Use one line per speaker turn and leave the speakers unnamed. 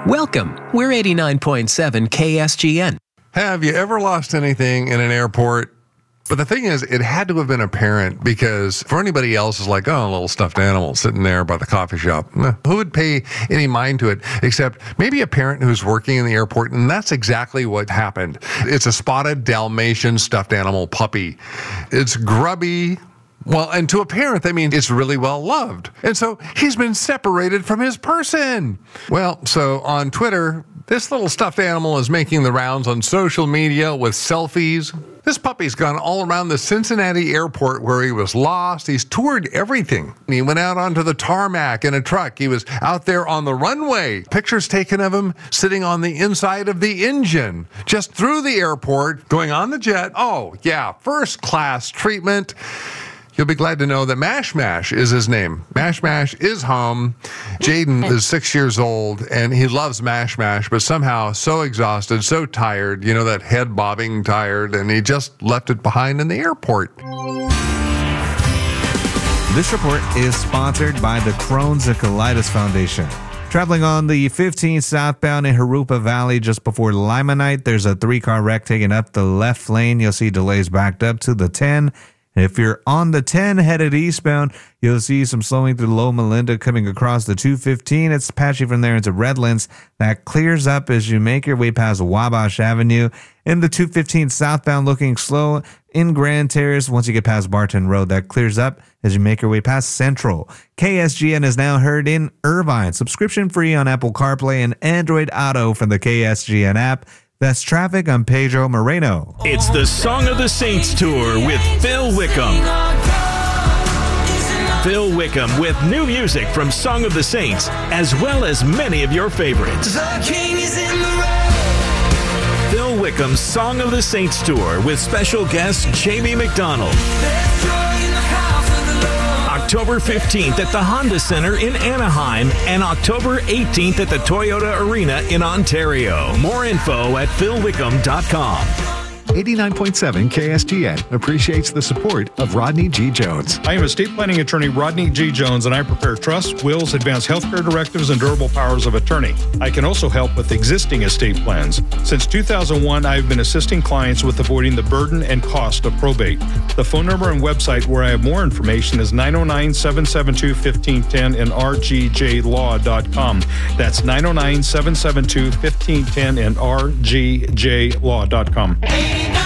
Welcome. We're 89.7 KSGN.
Have you ever lost anything in an airport? But the thing is, it had to have been a parent, because for anybody else, it's like, oh, a little stuffed animal sitting there by the coffee shop. Who would pay any mind to it except maybe a parent who's working in the airport? And that's exactly what happened. It's a spotted Dalmatian stuffed animal puppy. It's grubby. Well, and to a parent, that means it's really well loved. And so he's been separated from his person. Well, so on Twitter, this little stuffed animal is making the rounds on social media with selfies. This puppy's gone all around the Cincinnati airport where he was lost. He's toured everything. He went out onto the tarmac in a truck. He was out there on the runway. Pictures taken of him sitting on the inside of the engine, just through the airport, going on the jet. Oh, yeah, first class treatment. You'll be glad to know that Mash Mash is his name. Mash Mash is home. Jaden is 6 years old, and he loves Mash Mash, but somehow so exhausted, so tired, that head bobbing tired, and he just left it behind in the airport.
This report is sponsored by the Crohn's and Colitis Foundation. Traveling on the 15 southbound in Harupa Valley just before Limonite, there's a 3-car wreck taking up the left lane. You'll see delays backed up to the 10. If you're on the 10 headed eastbound, you'll see some slowing through Loma Linda coming across the 215. It's patchy from there into Redlands. That clears up as you make your way past Wabash Avenue. In the 215 southbound, looking slow in Grand Terrace. Once you get past Barton Road, that clears up as you make your way past Central. KSGN is now heard in Irvine. Subscription free on Apple CarPlay and Android Auto from the KSGN app. That's traffic. I'm Pedro Moreno.
It's the Song of the Saints Tour with Phil Wickham. Phil Wickham with new music from Song of the Saints, as well as many of your favorites. Phil Wickham's Song of the Saints Tour with special guest Jamie McDonald. October 15th at the Honda Center in Anaheim and October 18th at the Toyota Arena in Ontario. More info at philwickham.com.
89.7 KSGN appreciates the support of Rodney G. Jones.
I am estate planning attorney Rodney G. Jones, and I prepare trusts, wills, advanced healthcare directives, and durable powers of attorney. I can also help with existing estate plans. Since 2001, I have been assisting clients with avoiding the burden and cost of probate. The phone number and website where I have more information is 909-772-1510 and rgjlaw.com. That's 909-772-1510 and rgjlaw.com.